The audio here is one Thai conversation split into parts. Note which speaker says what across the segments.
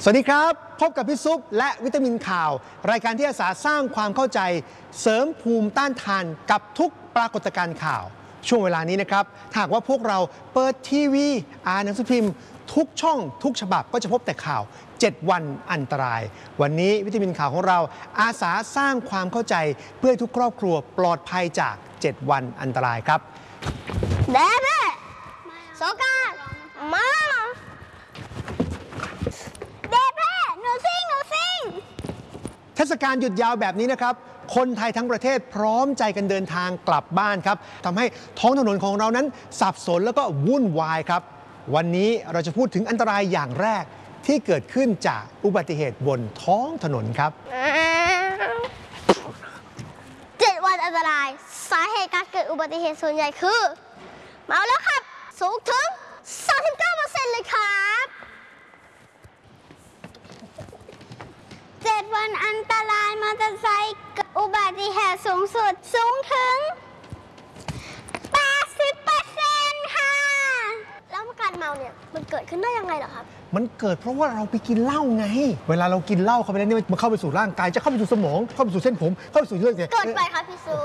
Speaker 1: สวัสดีครับพบกับพี่ซุปและวิตามินข่าวรายการที่อาสาสร้างความเข้าใจเสริมภูมิต้านทานกับทุกปรากฏการณ์ข่าวช่วงเวลานี้นะครับหากว่าพวกเราเปิดทีวีอ่านหนังสือพิมพ์ทุกช่องทุกฉบับก็จะพบแต่ข่าว7วันอันตรายวันนี้วิตามินข่าวของเราอาสาสร้างความเข้าใจเพื่อให้ทุกครอบครัวปลอดภัยจาก7วันอันตรายครับ
Speaker 2: เด็กโซกามา
Speaker 1: เทศกาลหยุดยาวแบบนี้นะครับคนไทยทั้งประเทศพร้อมใจกันเดินทางกลับบ้านครับทำให้ท้องถนนของเรานั้นสับสนแล้วก็วุ่นวายครับวันนี้เราจะพูดถึงอันตรายอย่างแรกที่เกิดขึ้นจากอุบัติเหตุบนท้องถนนครับ
Speaker 2: 7 วันอันตรายสาเหตุการเกิดอุบัติเหตุส่วนใหญ่คือเมาแล้วครับสูงถึง 39% เลยครับ7 วันอันตรายมอเตอร์ไซค์อุบัติเหตุสูงสุดสูงถึง 80% ค่ะแล้วการเมาเนี่ยมันเกิดขึ้นได้ยังไงเหรอครับ
Speaker 1: มันเกิดเพราะว่าเราไปกินเหล้าไงเวลาเรากินเหล้าเข้าไปแล้วนี่มันเข้าไปสู่ร่างกายจะเข้าไปสู่สมองเข้าไปสู่เส้นผมเข้าไปสู่เลือด
Speaker 2: เกิดไปครับพี่ซู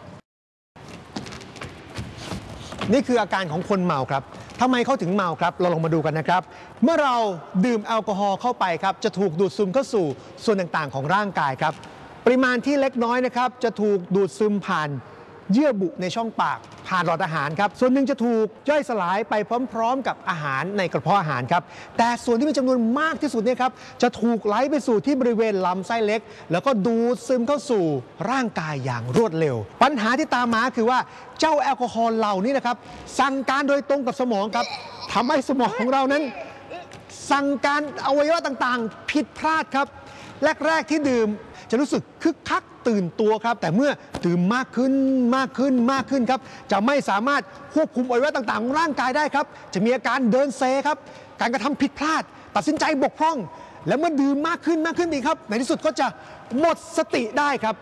Speaker 1: นี่คืออาการของคนเมาครับทำไมเขาถึงเมาครับเราลองมาดูกันนะครับเมื่อเราดื่มแอลกอฮอล์เข้าไปครับจะถูกดูดซึมเข้าสู่ส่วนต่างๆของร่างกายครับปริมาณที่เล็กน้อยนะครับจะถูกดูดซึมผ่านเยื่อบุในช่องปากผ่านหลอดอาหารครับส่วนหนึ่งจะถูกย่อยสลายไปพร้อมๆกับอาหารในกระเพาะอาหารครับแต่ส่วนที่มีจำนวนมากที่สุดเนี่ยครับจะถูกไหลไปสู่ที่บริเวณลำไส้เล็กแล้วก็ดูดซึมเข้าสู่ร่างกายอย่างรวดเร็วปัญหาที่ตามมาคือว่าเจ้าแอลกอฮอล์เหล่านี้นะครับสั่งการโดยตรงกับสมองครับทำให้สมองของเรานั้นสั่งการอวัยวะต่างๆผิดพลาดครับแรกๆที่ดื่มจะรู้สึกคึกคักตื่นตัวครับแต่เมื่อดื่มมากขึ้นครับจะไม่สามารถควบคุมอวัยวะต่างๆของร่างกายได้ครับจะมีอาการเดินเซครับการกระทำผิดพลาดตัดสินใจบกพร่องและเมื่อดื่มมากขึ้นอีกครับในที่สุดก็จะหมดสติได้ครับ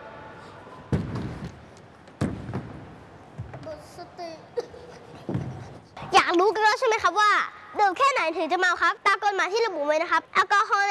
Speaker 2: หมดสติอยากรู้กันแล้วใช่ไหมครับว่าดื่มแค่ไหนถึงจะเมาครับตามกฎหมายที่ระบุไว้นะครับแอลกอฮอล์